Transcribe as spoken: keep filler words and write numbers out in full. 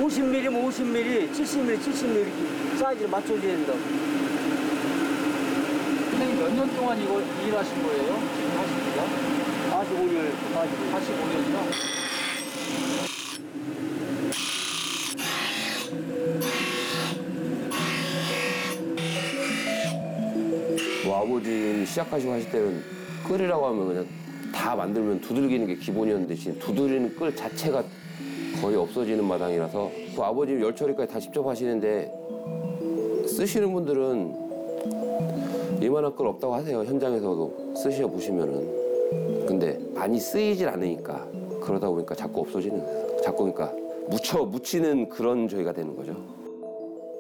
오십 밀리미터면 오십 밀리미터, 칠십 밀리미터, 칠십 밀리미터 이렇게 사이즈를 맞춰줘야 된다. 선생님 몇 년 동안 이거 일하신 거예요? 지금 하신 지가? 사십오 년, 사십오 년이요? 뭐 아버지 시작하시고 하실 때는 끌이라고 하면 그냥 다 만들면 두들기는 게 기본이었는데 지금 두드리는 끌 자체가 거의 없어지는 마당이라서 그 아버님 열처리까지 다 직접 하시는데 쓰시는 분들은 이만한 끌 없다고 하세요. 현장에서도 쓰셔 보시면은. 근데 많이 쓰이질 않으니까 그러다 보니까 자꾸 없어지는, 자꾸 그러니까 묻혀 묻히는 그런 저희가 되는 거죠.